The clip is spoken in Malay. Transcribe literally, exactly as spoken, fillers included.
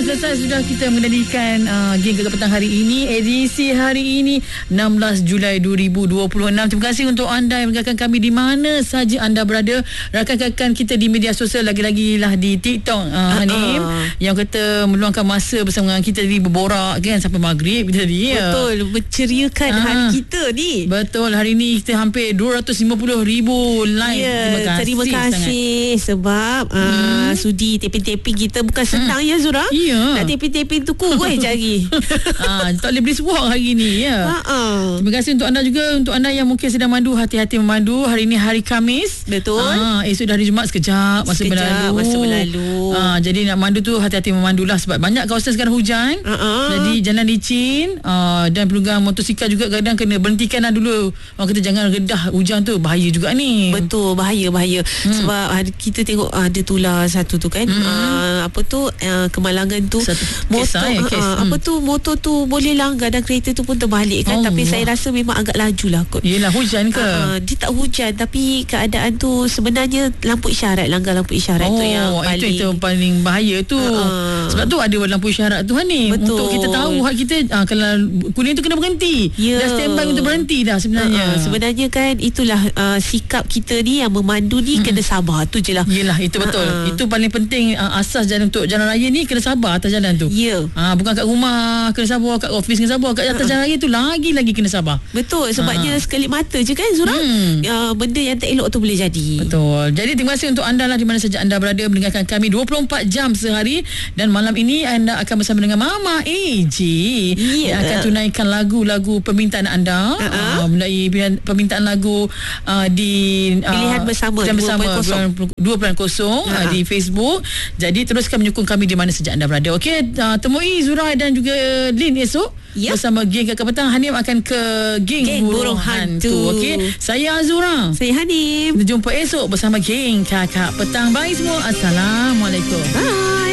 selesai sudah kita menjadikan uh, Geng Gegar Petang hari ini, edisi hari ini enam belas Julai dua ribu dua puluh enam. Terima kasih untuk anda yang mendengarkan kami di mana saja anda berada. Rakan-rakan kita di media sosial, lagi-lagi lah di TikTok, uh, Hanim, uh-uh. yang kata meluangkan masa bersama dengan kita tadi, berborak kan sampai maghrib kita tadi. Betul, berceriakan uh-huh. hari kita ni. Betul, hari ni kita hampir dua ratus lima puluh ribu like. Yeah, terima kasih, terima kasih sangat. Sebab hmm. uh, sudi taping-taping kita bukan senang hmm. ya Zura. Yeah. Nak taping-taping tu kuih cari. ha, tak boleh brisk walk hari ni ya. Uh-uh. Terima kasih untuk anda juga, untuk anda yang mungkin sedang mandu, hati-hati memandu. Hari ini hari Khamis. Betul. Ha, esok dah hari Jumaat, sekejap masa sekejap, berlalu. Masa berlalu. Ha, jadi nak mandu tu hati-hati memandulah sebab banyak kawasan sekarang hujan. Uh-uh. Jadi jalan licin uh, dan pelanggan motosikal juga kadang kena berhentikanlah dulu. Orang kata jangan redah hujan tu, bahaya juga ni. Betul, bahaya bahaya. Hmm. Sebab kita tengok ada tular satu tu kan. Hmm. Uh, apa tu uh, kemalangan tu satu motor kisah, ya, uh, uh, apa tu motor tu boleh langgar dan kereta tu pun terbalik kan. Oh, tapi wah. Saya rasa memang agak lajulah kot. Yelah, hujan ke? Uh, dia tak hujan tapi keadaan tu sebenarnya lampu isyarat, langgar lampu isyarat oh, tu yang paling itu itu paling bahaya tu. Uh, Sebab tu ada lampu isyarat tu ni untuk kita tahu hak kita uh, kalau kuning tu kena berhenti. Yeah. Dah standby untuk berhenti dah sebenarnya. Uh, uh, sebenarnya kan itulah uh, sikap kita ni yang memandu ni hmm. kena sabar tu je lah. Yelah, itu betul. Uh-uh. Itu paling penting, uh, asas jalan untuk jalan raya ni kena sabar atas jalan tu. Ya. Yeah. Uh, bukan kat rumah kena sabar, kat office kena sabar, kat atas uh-uh. jalan raya tu lagi-lagi kena sabar. Betul, sebabnya uh. sekelip mata je kan Zura. Hmm. Uh, benda yang tak elok tu boleh jadi. Betul. Jadi terima kasih untuk anda lah di mana saja anda berada mendengarkan kami dua puluh empat jam sehari, dan malam ini anda akan bersama dengan Mama A J yeah. yang akan tunaikan lagu-lagu permintaan anda. Uh-huh. Uh, mulai permintaan lagu uh, di uh, pilihan bersama pilihan bersama dua titik kosong uh, di Facebook. Jadi teruskan menyokong kami di mana saja anda berada. Okey, uh, temui Zura dan juga Lin esok yep. bersama Geng Gegar Petang. Hanim akan ke Geng, Geng Burung, Burung Hantu. Okey, saya Azura, saya Hanim. Kita jumpa esok bersama Geng Kakak Petang. Bye semua. Assalamualaikum. Bye.